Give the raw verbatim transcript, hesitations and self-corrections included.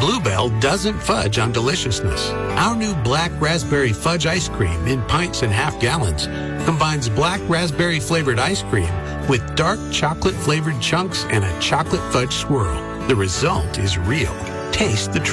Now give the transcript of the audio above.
Bluebell doesn't fudge on deliciousness. Our new black raspberry fudge ice cream in pints and half gallons combines black raspberry flavored ice cream with dark chocolate flavored chunks and a chocolate fudge swirl. The result is real. Taste the truth.